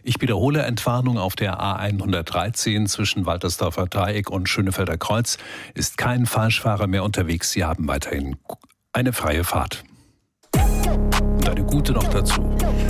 Ich wiederhole: Entwarnung auf der A113 zwischen Waltersdorfer Dreieck und Schönefelder Kreuz. Ist kein Falschfahrer mehr unterwegs. Sie haben weiterhin eine freie Fahrt. Und eine gute noch dazu.